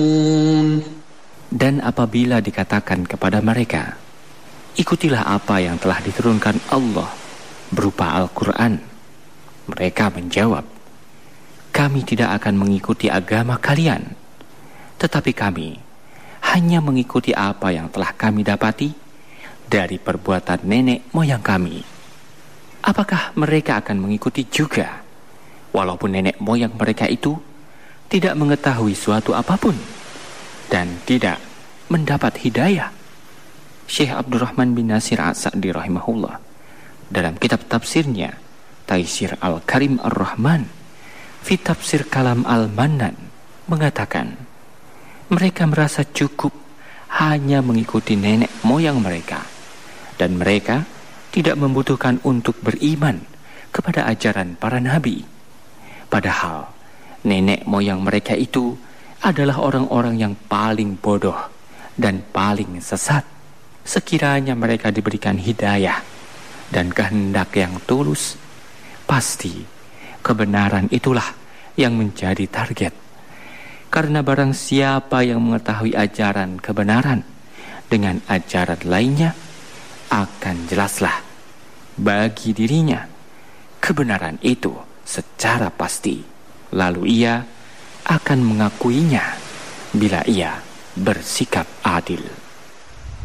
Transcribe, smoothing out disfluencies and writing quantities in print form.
Dan apabila dikatakan kepada mereka, ikutilah apa yang telah diturunkan Allah berupa Al-Quran, mereka menjawab, kami tidak akan mengikuti agama kalian, tetapi kami hanya mengikuti apa yang telah kami dapati dari perbuatan nenek moyang kami. Apakah mereka akan mengikuti juga, walaupun nenek moyang mereka itu tidak mengetahui suatu apapun dan tidak mendapat hidayah? Syekh Abdurrahman bin Nasir As-Sa'di rahimahullah dalam kitab tafsirnya Taisir Al-Karim Ar-Rahman fi Tafsir Kalam Al-Mannan mengatakan, mereka merasa cukup hanya mengikuti nenek moyang mereka, dan mereka tidak membutuhkan untuk beriman kepada ajaran para nabi. Padahal nenek moyang mereka itu adalah orang-orang yang paling bodoh dan paling sesat. Sekiranya mereka diberikan hidayah dan kehendak yang tulus, pasti kebenaran itulah yang menjadi target. Karena barang siapa yang mengetahui ajaran kebenaran dengan ajaran lainnya, akan jelaslah bagi dirinya kebenaran itu secara pasti. Lalu ia akan mengakuinya bila ia bersikap adil.